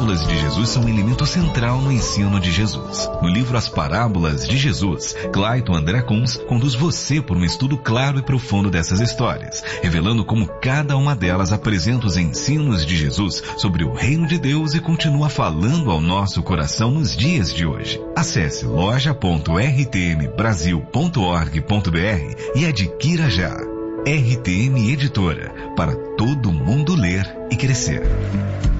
parábolas de Jesus são um elemento central no ensino de Jesus. No livro As Parábolas de Jesus, Clayton André Kunz conduz você por um estudo claro e profundo dessas histórias, revelando como cada uma delas apresenta os ensinos de Jesus sobre o reino de Deus e continua falando ao nosso coração nos dias de hoje. Acesse loja.rtmbrasil.org.br e adquira já. RTM Editora, para todo mundo ler e crescer.